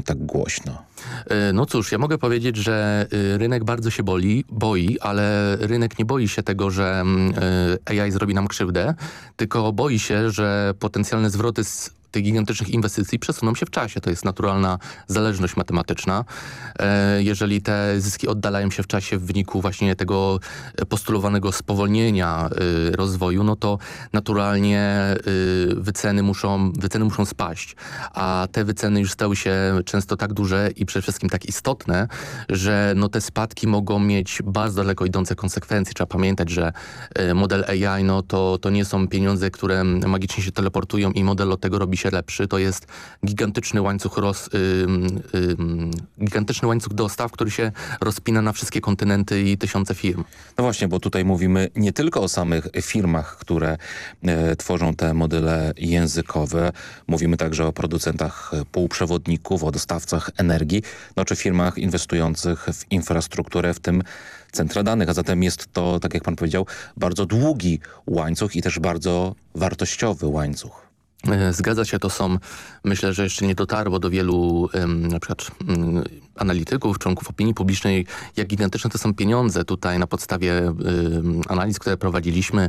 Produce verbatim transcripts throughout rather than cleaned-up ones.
rano tak głośno? No cóż, ja mogę powiedzieć, że rynek bardzo się boli, boi, ale rynek nie boi się tego, że A I zrobi nam krzywdę, tylko boi się, że potencjalne zwroty z tych gigantycznych inwestycji przesuną się w czasie. To jest naturalna zależność matematyczna. Jeżeli te zyski oddalają się w czasie w wyniku właśnie tego postulowanego spowolnienia rozwoju, no to naturalnie wyceny muszą, wyceny muszą spaść. A te wyceny już stały się często tak duże i przede wszystkim tak istotne, że no te spadki mogą mieć bardzo daleko idące konsekwencje. Trzeba pamiętać, że model A I no to, to nie są pieniądze, które magicznie się teleportują i model od tego robi się lepszy. To jest gigantyczny łańcuch roz, y, y, y, gigantyczny łańcuch dostaw, który się rozpina na wszystkie kontynenty i tysiące firm. No właśnie, bo tutaj mówimy nie tylko o samych firmach, które e, tworzą te modele językowe. Mówimy także o producentach półprzewodników, o dostawcach energii, no czy firmach inwestujących w infrastrukturę, w tym centra danych. A zatem jest to, tak jak pan powiedział, bardzo długi łańcuch i też bardzo wartościowy łańcuch. Zgadza się, to są, myślę, że jeszcze nie dotarło do wielu um, na przykład um, analityków, członków opinii publicznej, jak gigantyczne to są pieniądze. Tutaj na podstawie um, analiz, które prowadziliśmy,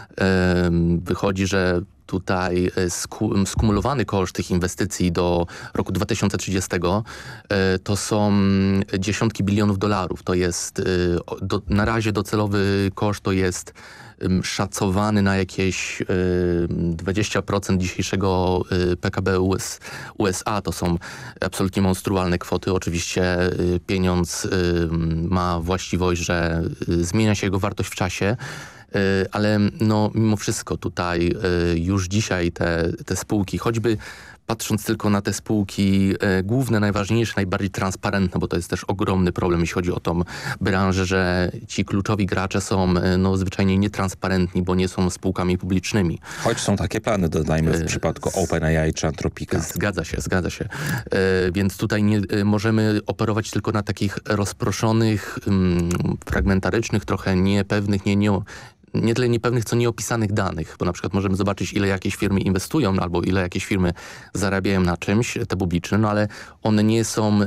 um, wychodzi, że tutaj sku, skumulowany koszt tych inwestycji do roku dwa tysiące trzydziestego e, to są dziesiątki bilionów dolarów. To jest e, do, na razie docelowy koszt to jest szacowany na jakieś y, dwadzieścia procent dzisiejszego y, P K B U S A. To są absolutnie monstrualne kwoty. Oczywiście y, pieniądz y, ma właściwość, że y, zmienia się jego wartość w czasie, y, ale no, mimo wszystko tutaj y, już dzisiaj te, te spółki, choćby patrząc tylko na te spółki e, główne, najważniejsze, najbardziej transparentne, bo to jest też ogromny problem, jeśli chodzi o tą branżę, że ci kluczowi gracze są e, no, zwyczajnie nietransparentni, bo nie są spółkami publicznymi. Choć są takie plany, dodajmy, w e, przypadku OpenAI czy Anthropica. Zgadza się, zgadza się. E, więc tutaj nie e, możemy operować tylko na takich rozproszonych, m, fragmentarycznych, trochę niepewnych, nie, nie nie tyle niepewnych, co nieopisanych danych, bo na przykład możemy zobaczyć, ile jakieś firmy inwestują, albo ile jakieś firmy zarabiają na czymś, te publiczne, no ale one nie są, ym,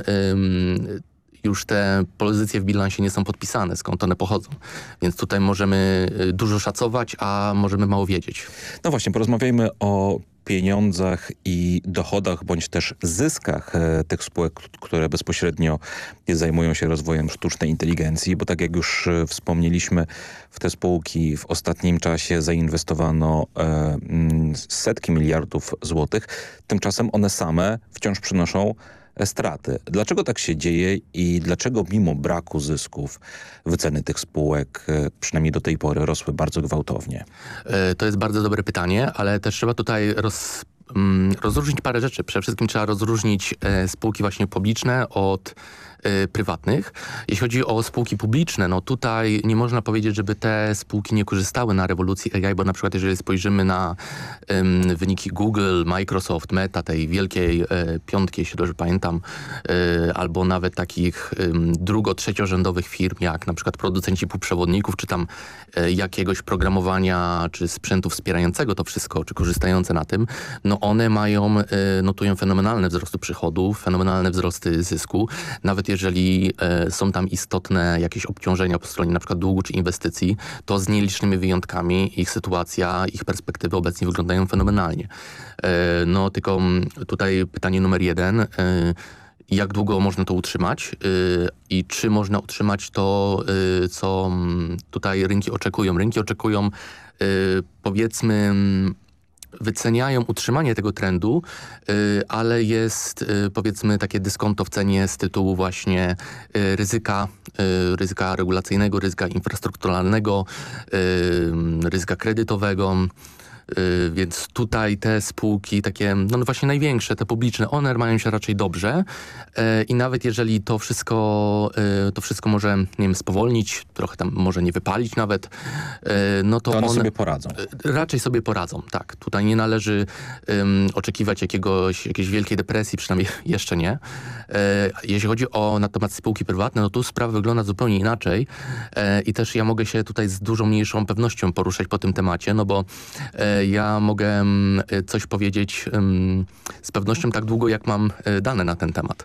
już te pozycje w bilansie nie są podpisane, skąd one pochodzą. Więc tutaj możemy dużo szacować, a możemy mało wiedzieć. No właśnie, porozmawiajmy o pieniądzach i dochodach, bądź też zyskach e, tych spółek, które bezpośrednio zajmują się rozwojem sztucznej inteligencji, bo tak jak już e, wspomnieliśmy, w te spółki w ostatnim czasie zainwestowano e, m, setki miliardów złotych. Tymczasem one same wciąż przynoszą straty. Dlaczego tak się dzieje i dlaczego mimo braku zysków wyceny tych spółek przynajmniej do tej pory rosły bardzo gwałtownie? To jest bardzo dobre pytanie, ale też trzeba tutaj roz, rozróżnić parę rzeczy. Przede wszystkim trzeba rozróżnić spółki właśnie publiczne od prywatnych. Jeśli chodzi o spółki publiczne, no tutaj nie można powiedzieć, żeby te spółki nie korzystały na rewolucji A I, bo na przykład jeżeli spojrzymy na um, wyniki Google, Microsoft, Meta, tej wielkiej e, piątki, jeśli dobrze pamiętam, e, albo nawet takich um, drugo-trzeciorzędowych firm, jak na przykład producenci półprzewodników, czy tam e, jakiegoś programowania, czy sprzętu wspierającego to wszystko, czy korzystające na tym, no one mają, e, notują fenomenalne wzrosty przychodów, fenomenalne wzrosty zysku, nawet jeżeli e, są tam istotne jakieś obciążenia po stronie na przykład długu czy inwestycji, to z nielicznymi wyjątkami ich sytuacja, ich perspektywy obecnie wyglądają fenomenalnie. E, no tylko tutaj pytanie numer jeden. E, jak długo można to utrzymać e, i czy można utrzymać to, e, co tutaj rynki oczekują. Rynki oczekują e, powiedzmy wyceniają utrzymanie tego trendu, y, ale jest y, powiedzmy takie dyskonto w cenie z tytułu właśnie y, ryzyka, y, ryzyka regulacyjnego, ryzyka infrastrukturalnego, y, ryzyka kredytowego. Yy, więc tutaj te spółki takie, no właśnie największe, te publiczne, one mają się raczej dobrze yy, i nawet jeżeli to wszystko, yy, to wszystko może, nie wiem, spowolnić, trochę tam może nie wypalić nawet, yy, no to, to one one sobie poradzą. Yy, raczej sobie poradzą, tak. Tutaj nie należy yy, oczekiwać jakiegoś, jakiejś wielkiej depresji, przynajmniej jeszcze nie. Yy, jeśli chodzi o natomiast spółki prywatne, no tu sprawa wygląda zupełnie inaczej yy, i też ja mogę się tutaj z dużo mniejszą pewnością poruszać po tym temacie, no bo yy, ja mogę coś powiedzieć z pewnością tak długo, jak mam dane na ten temat.